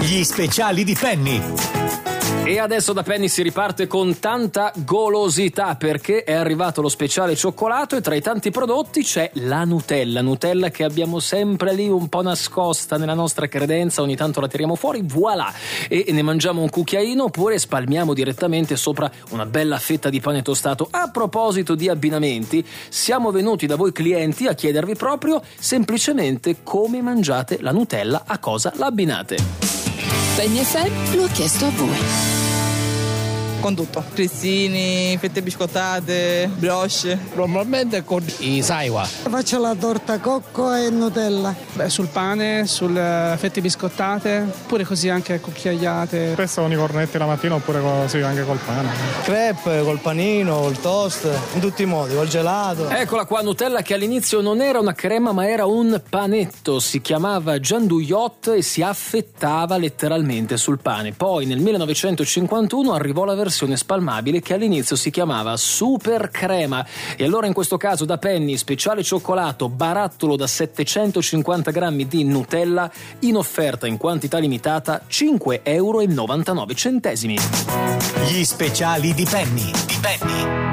Gli speciali di Penny. E adesso da Penny si riparte con tanta golosità, perché è arrivato lo speciale cioccolato e tra i tanti prodotti c'è la Nutella che abbiamo sempre lì un po' nascosta nella nostra credenza, ogni tanto la tiriamo fuori, voilà, e ne mangiamo un cucchiaino oppure spalmiamo direttamente sopra una bella fetta di pane tostato. A proposito di abbinamenti, siamo venuti da voi clienti a chiedervi proprio semplicemente come mangiate la Nutella, a cosa la abbinate. Penny FM lo ha chiesto a voi. Con tutto, crestini, fette biscottate, brioche. Normalmente con i saiwa. Faccio la torta cocco e Nutella. Sul pane, sulle fette biscottate, oppure così anche cucchiaiate. Spesso con i cornetti la mattina oppure così anche col pane. Crepe, col panino, col toast, in tutti i modi, col gelato. Eccola qua, Nutella che all'inizio non era una crema ma era un panetto, si chiamava gianduiot e si affettava letteralmente sul pane. Poi nel 1951 arrivò la versione spalmabile che all'inizio si chiamava Super Crema, e allora in questo caso da Penny speciale cioccolato barattolo da 750 grammi di Nutella in offerta in quantità limitata €5,99. Gli speciali di Penny.